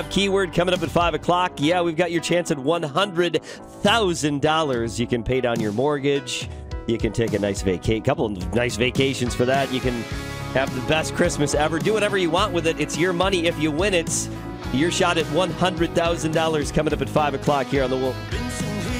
Keyword coming up at 5 o'clock. Yeah, we've got your chance at $100,000. You can pay down your mortgage. You can take a nice couple of nice vacations for that. You can have the best Christmas ever. Do whatever you want with it. It's your money. If you win it, your shot at $100,000 coming up at 5 o'clock here on The Wolf.